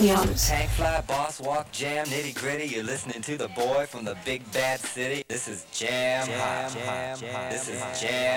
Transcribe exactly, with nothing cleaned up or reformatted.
Premiums. Tank fly, boss walk, jam, nitty gritty. You're listening to the boy from the big bad city. This is Jam Hot. This is Jam.